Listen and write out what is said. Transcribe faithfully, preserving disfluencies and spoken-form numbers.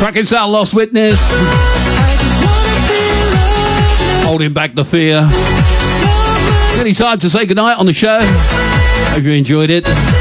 Cracking sound, Lost Witness. Holding back the fear. Any time to say goodnight on the show. Hope you enjoyed it.